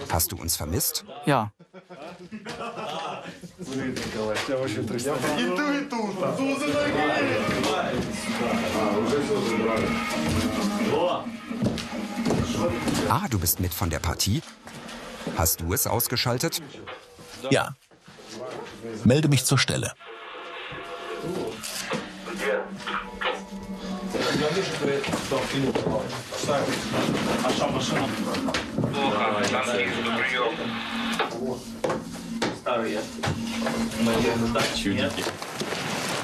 Hast du uns vermisst? Ja. Ah, du bist mit von der Partie? Hast du es ausgeschaltet? Ja. Melde mich zur Stelle. Старые.